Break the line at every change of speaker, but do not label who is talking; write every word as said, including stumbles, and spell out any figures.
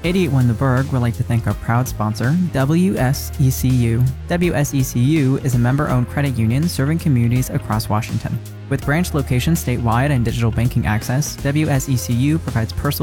eighty-eight One The Berg would like to thank our proud sponsor, W S E C U. W S E C U is a member-owned credit union serving communities across Washington. With branch locations statewide and digital banking access, W S E C U provides personal